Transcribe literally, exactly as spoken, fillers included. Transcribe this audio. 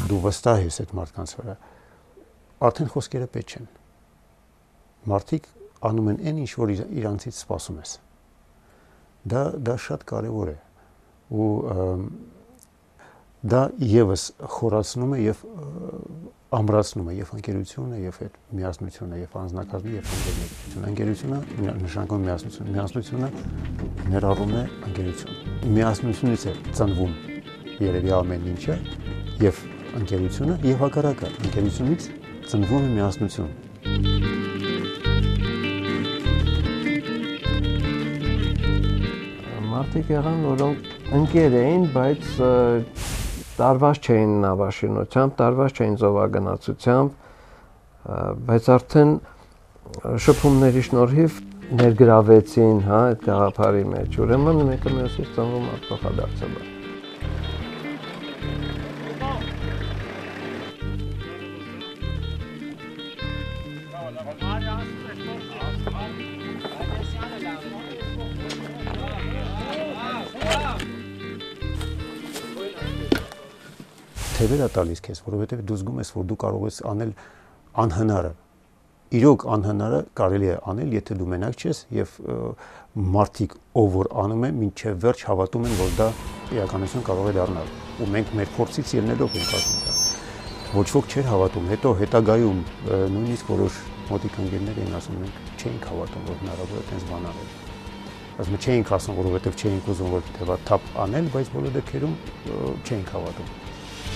դու վստահ ես այդ մարդկանց վրա, արդեն խոսքերը պետք չեն։ Մարդիկ անում են այն ինչ որ իրանցից սպասում ես։ Դա դա շատ կարևոր է ու դա եւս խորացնում է եւ ամրացնում է եւ ընկերությունը եւ այդ միասնությունը եւ անձնակազմը եւ ընկերությունը։ Ընկերությունը նշանակում է միասնություն, միասնությունը ներառում է ընկերություն։ Միասնությունից է ծնվում երևի ամեն ինչը եւ ընկերությունը եւ հակառակը, ընկերությունից ծնվում է միասնություն։ Մարդիկ եղան, որոնք ընկեր էին, բայց տարված չէին նավաշինությամբ, տարված չէին զովագնացությամբ, բայց արդեն շփումների շնորհիվ ներգրավեցին, հա, այդ գաղափարի մեջ, ուրեմն մեկը մյուսից ծնվում է փոխադարձաբար։ Թևեր է տալիս քեզ, որովհետև դու զգում ես, որ դու կարող ես անել անհնարը։ Իրոք անհնարը կարելի է անել, եթե դու մենակ ես եւ մարդիկ, ով որ անում են, մինչեւ վերջ հավատում են, որ դա իրականություն կարող է դառնալ։ Ու մենք մեր փորձից ելնելով ենք ասում դա։ Ոչ ոք չէր հավատում, հետո հետագայում նույնիսկ որոշ մոտիկ ընկերներ էին ասում, մենք չէինք հավատում, որ հնարավոր է այդպես բան անել։ Ասում չէինք ասում, որովհետև չէինք ուզում որ թեվա թափ անել, բայց բոլոր դեպքերում չէինք հավատում։